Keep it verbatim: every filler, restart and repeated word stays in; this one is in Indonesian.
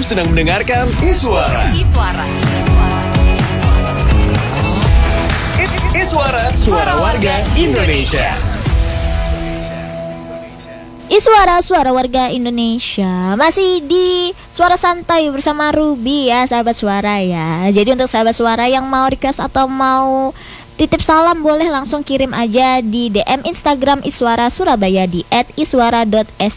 sedang mendengarkan Iswara. Iswara. I- Iswara, suara warga Indonesia. Iswara, suara warga Indonesia. Masih di Suara Santai bersama Ruby ya, sahabat suara ya. Jadi untuk sahabat suara yang mau request atau mau titip salam, boleh langsung kirim aja di D M Instagram Iswara Surabaya di et iswara dot s